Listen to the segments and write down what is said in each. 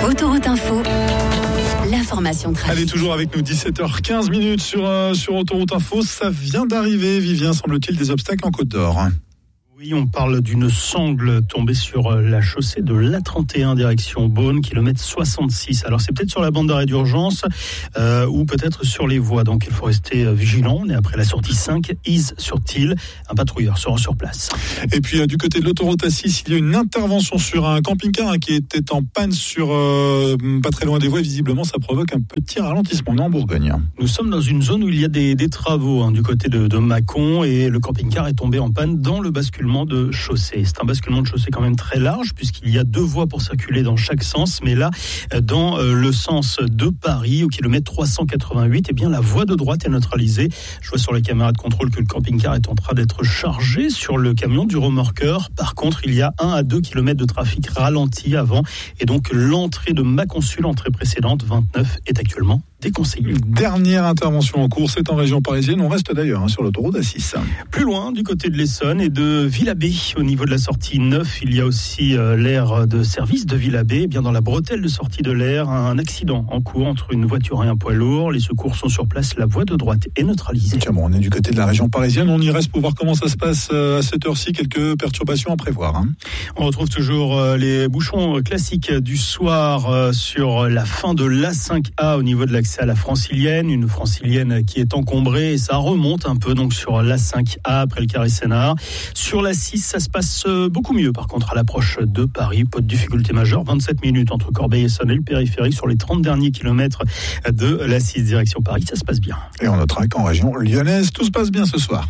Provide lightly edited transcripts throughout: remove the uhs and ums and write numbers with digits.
Autoroute Info, l'information trafic. Allez, toujours avec nous, 17h15 sur Autoroute Info. Ça vient d'arriver, Vivien, semble-t-il, des obstacles en Côte d'Or. Oui, on parle d'une sangle tombée sur la chaussée de l'A31 direction Beaune, kilomètre 66. Alors c'est peut-être sur la bande d'arrêt d'urgence ou peut-être sur les voies. Donc il faut rester vigilant. On est après la sortie 5, Ise-sur-Tille. Un patrouilleur sera sur place. Et puis du côté de l'autoroute A6, il y a une intervention sur un camping-car qui était en panne sur pas très loin des voies. Visiblement, ça provoque un petit ralentissement. On est en Bourgogne. Nous sommes dans une zone où il y a des travaux du côté de Mâcon et le camping-car est tombé en panne dans le basculement de chaussée. C'est un basculement de chaussée quand même très large puisqu'il y a 2 voies pour circuler dans chaque sens, mais là, dans le sens de Paris, au kilomètre 388, eh bien la voie de droite est neutralisée. Je vois sur la caméra de contrôle que le camping-car est en train d'être chargé sur le camion du remorqueur. Par contre, il y a 1 à 2 kilomètres de trafic ralenti avant et donc l'entrée de Maconsul, l'entrée précédente, 29, est actuellement déconseillée. Dernière intervention en cours, c'est en région parisienne. On reste d'ailleurs sur l'autoroute A6. Plus loin, du côté de l'Essonne et de Villabé, au niveau de la sortie 9, il y a aussi l'aire de service de Villabé. Eh bien, dans la bretelle de sortie de l'aire, un accident en cours entre une voiture et un poids lourd. Les secours sont sur place, la voie de droite est neutralisée. Tiens, bon, on est du côté de la région parisienne. On y reste pour voir comment ça se passe à cette heure-ci. Quelques perturbations à prévoir. On retrouve toujours les bouchons classiques du soir sur la fin de l'A5A au niveau de l'accès à la Francilienne. Une Francilienne qui est encombrée et ça remonte un peu donc sur l'A5A après le carré Sénart. Sur la 6, ça se passe beaucoup mieux. Par contre, à l'approche de Paris, pas de difficulté majeure. 27 minutes entre Corbeil-Essonnes et le périphérique sur les 30 derniers kilomètres de la 6 direction Paris. Ça se passe bien. Et on notera qu'en région lyonnaise, tout se passe bien ce soir.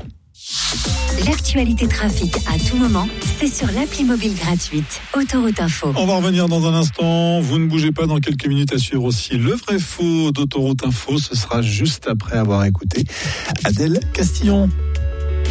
L'actualité trafic à tout moment, c'est sur l'appli mobile gratuite Autoroute Info. On va revenir dans un instant. Vous ne bougez pas, dans quelques minutes à suivre aussi le vrai faux d'Autoroute Info. Ce sera juste après avoir écouté Adèle Castillon.